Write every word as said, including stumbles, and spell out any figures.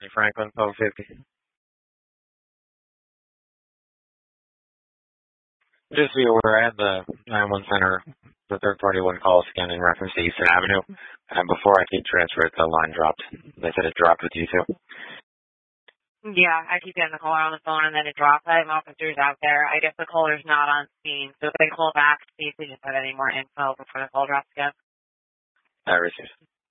Hey, Franklin, twelve fifty. Just be aware, I had the nine one center, the third party one call us again in reference to Eastern Avenue. And before I could transfer it, the line dropped. They said it dropped with you too. Yeah, I keep getting the caller on the phone and then it drops. I have officers out there. I guess the caller's not on scene. So if they call back, see if they just have any more info before the call drops again. I received.